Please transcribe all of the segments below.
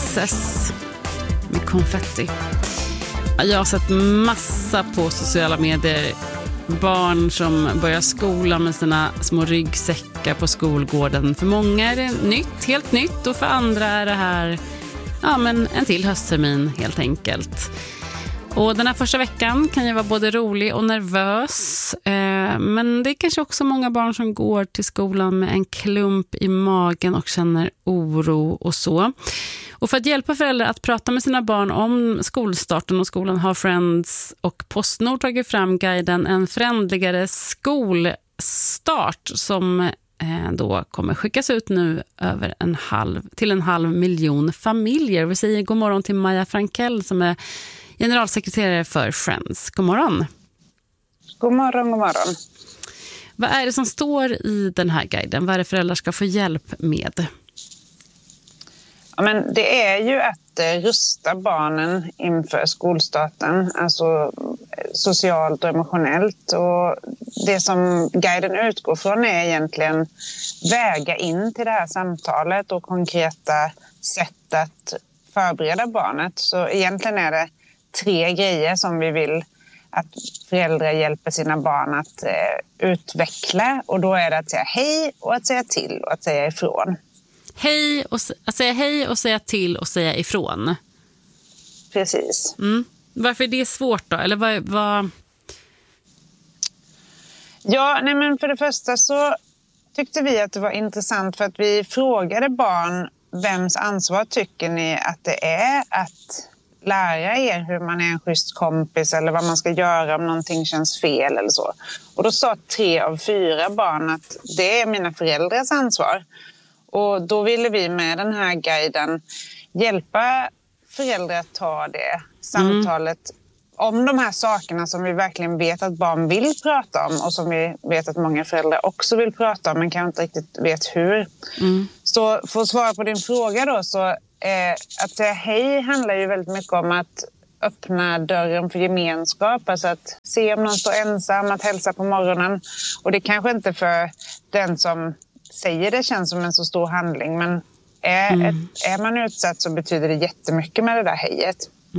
Princess med konfetti. Jag har sett massa på sociala medier. Barn som börjar skolan med sina små ryggsäckar på skolgården. För många är det nytt, helt nytt, och för andra är det här en till hösttermin helt enkelt. Och den här första veckan kan ju vara både rolig och nervös. Men det är kanske också många barn som går till skolan med en klump i magen och känner oro och så. Och för att hjälpa föräldrar att prata med sina barn om skolstarten och skolan har Friends och Postnord tagit fram guiden En förändligare skolstart som då kommer skickas ut nu över till en halv miljon familjer. Vi säger god morgon till Maja Frankell som är generalsekreterare för Friends. God morgon. God morgon, god morgon. Vad är det som står i den här guiden? Vad är det föräldrar ska få hjälp med? Ja, men det är ju att rusta barnen inför skolstarten, alltså socialt och emotionellt. Och det som guiden utgår från är egentligen väga in till det här samtalet och konkreta sätt att förbereda barnet. Så egentligen är det 3 grejer som vi vill att föräldrar hjälper sina barn att utveckla. Och då är det att säga hej och att säga till och att säga ifrån. Att säga hej och säga till och säga ifrån. Precis. Varför är det svårt då? Eller vad... Ja, nej men för det första så tyckte vi att det var intressant för att vi frågade barn vems ansvar tycker ni att det är att lära er hur man är en schysst kompis eller vad man ska göra om någonting känns fel eller så. Och då sa 3 av 4 barn att det är mina föräldrars ansvar. Och då ville vi med den här guiden hjälpa föräldrar att ta det samtalet om de här sakerna som vi verkligen vet att barn vill prata om och som vi vet att många föräldrar också vill prata om men kanske inte riktigt vet hur. Så för att svara på din fråga då, så att säga hej handlar ju väldigt mycket om att öppna dörren för gemenskap, alltså att se om någon står ensam, att hälsa på morgonen. Och det kanske inte för den som säger det känns som en så stor handling, men är man utsatt så betyder det jättemycket med det där hejet.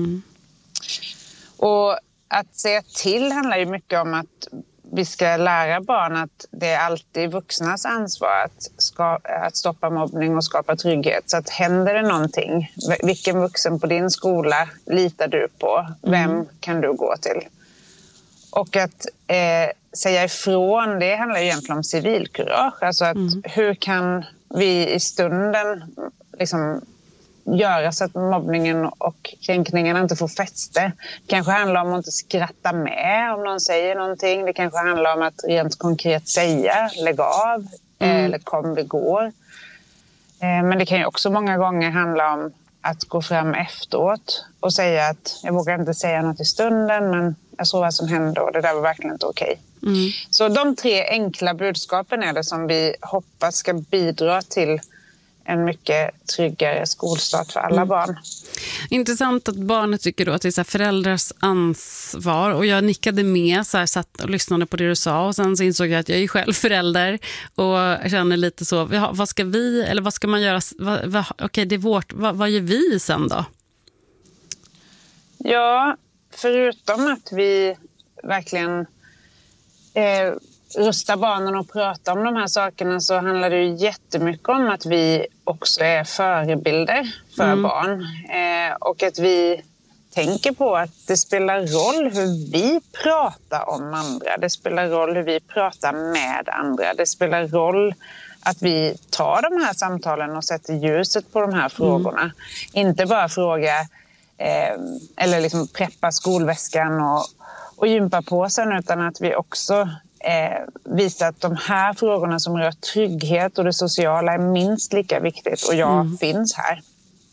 Och att säga till handlar ju mycket om att vi ska lära barn att det är alltid vuxnas ansvar att stoppa mobbning och skapa trygghet. Så att händer det någonting, vilken vuxen på din skola litar du på? Vem kan du gå till? Och att säga ifrån, det handlar ju egentligen om civilkurage. Alltså att hur kan vi i stunden liksom göra så att mobbningen och kränkningarna inte får fäste. Det kanske handlar om att inte skratta med om någon säger någonting. Det kanske handlar om att rent konkret säga lägg av eller kom det går. Men det kan ju också många gånger handla om att gå fram efteråt och säga att jag vågar inte säga något i stunden men jag såg vad som hände och det där var verkligen inte okej. Så de 3 enkla budskapen är det som vi hoppas ska bidra till en mycket tryggare skolstart för alla barn. Intressant att barnet tycker då att det är så här föräldrars ansvar. Och jag nickade med, så här, satt och lyssnade på det du sa. Och sen så insåg jag att jag är själv förälder. Och jag känner lite så, vad ska vi, eller vad ska man göra? Okej, det är vårt. Vad gör vi sen då? Ja, förutom att vi verkligen rusta barnen och prata om de här sakerna så handlar det ju jättemycket om att vi också är förebilder för barn. Och att vi tänker på att det spelar roll hur vi pratar om andra. Det spelar roll hur vi pratar med andra. Det spelar roll att vi tar de här samtalen och sätter ljuset på de här frågorna. Inte bara fråga eller liksom preppa skolväskan och gympa på sen, utan att vi också visa att de här frågorna som rör trygghet och det sociala är minst lika viktigt och jag finns här.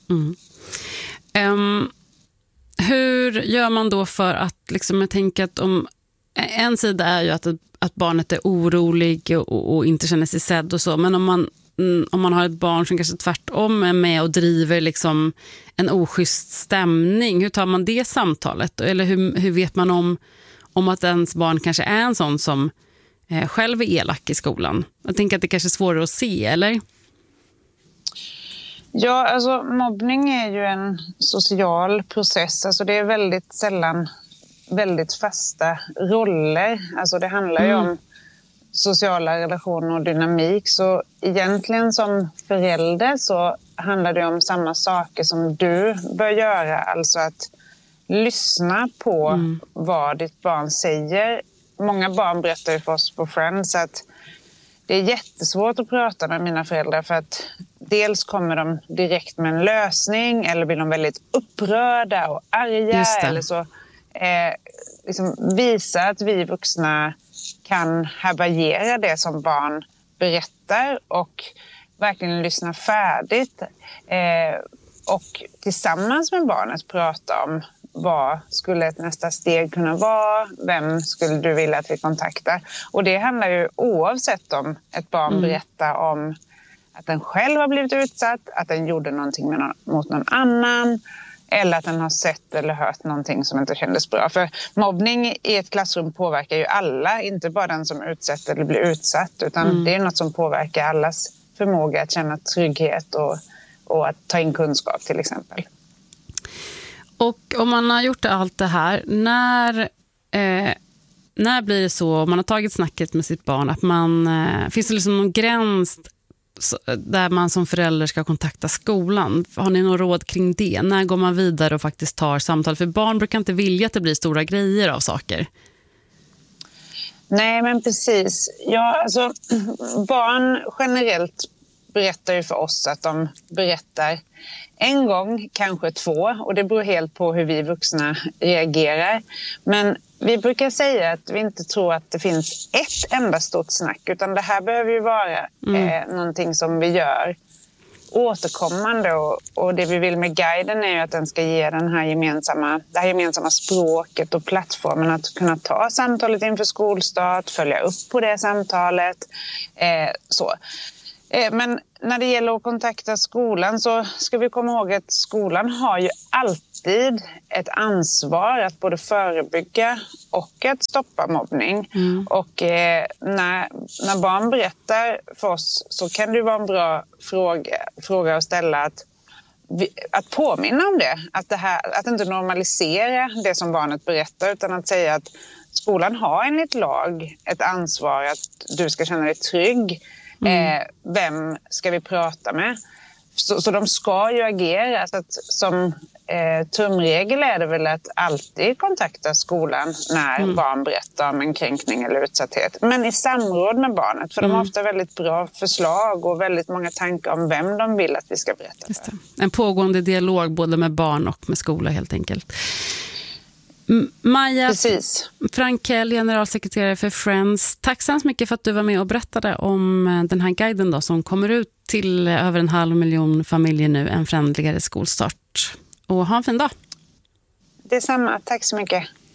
Hur gör man då för att liksom, jag tänker att om en sida är ju att barnet är orolig och inte känner sig sedd och så, men om man har ett barn som kanske tvärtom är med och driver liksom en oschysst stämning, hur tar man det samtalet? Eller hur vet man om att ens barn kanske är en sån som själv är elak i skolan? Jag tänker att det kanske är svårare att se, eller? Ja, alltså mobbning är ju en social process. Alltså det är väldigt sällan väldigt fasta roller. Alltså det handlar ju om sociala relationer och dynamik. Så egentligen som förälder så handlar det om samma saker som du bör göra. Alltså att lyssna på vad ditt barn säger. Många barn berättar ju för oss på Friends att det är jättesvårt att prata med mina föräldrar för att dels kommer de direkt med en lösning eller blir de väldigt upprörda och arga eller så liksom visa att vi vuxna kan härbärgera det som barn berättar och verkligen lyssna färdigt och tillsammans med barnet prata om vad skulle ett nästa steg kunna vara? Vem skulle du vilja att vi kontaktar? Och det handlar ju oavsett om ett barn berättar om att den själv har blivit utsatt, att den gjorde någonting mot någon annan eller att den har sett eller hört någonting som inte kändes bra. För mobbning i ett klassrum påverkar ju alla, inte bara den som utsätter eller blir utsatt, utan det är något som påverkar allas förmåga att känna trygghet och att ta in kunskap till exempel. Och om man har gjort allt det här, när blir det så, om man har tagit snacket med sitt barn, att finns det liksom någon gräns där man som förälder ska kontakta skolan? Har ni någon råd kring det? När går man vidare och faktiskt tar samtal? För barn brukar inte vilja att det blir stora grejer av saker. Nej, men precis. Ja, alltså, barn generellt berättar ju för oss att de berättar en gång, kanske 2, och det beror helt på hur vi vuxna reagerar. Men vi brukar säga att vi inte tror att det finns ett enda stort snack, utan det här behöver ju vara någonting som vi gör återkommande. Och det vi vill med guiden är ju att den ska ge det här gemensamma språket och plattformen att kunna ta samtalet inför skolstart, följa upp på det samtalet. Men när det gäller att kontakta skolan så ska vi komma ihåg att skolan har ju alltid ett ansvar att både förebygga och att stoppa mobbning. Och när barn berättar för oss så kan det ju vara en bra fråga att ställa att påminna om det. Att inte normalisera det som barnet berättar, utan att säga att skolan har enligt lag ett ansvar att du ska känna dig trygg. Vem ska vi prata med? Så de ska ju agera. Så att, som tumregel är det väl att alltid kontakta skolan när barn berättar om en kränkning eller utsatthet. Men i samråd med barnet, för de har ofta väldigt bra förslag och väldigt många tankar om vem de vill att vi ska berätta för. En pågående dialog både med barn och med skola helt enkelt. Maja Frankell, generalsekreterare för Friends. Tack så mycket för att du var med och berättade om den här guiden då, som kommer ut till över 500 000 familjer nu, en friendligare skolstart. Och ha en fin dag. Detsamma, tack så mycket.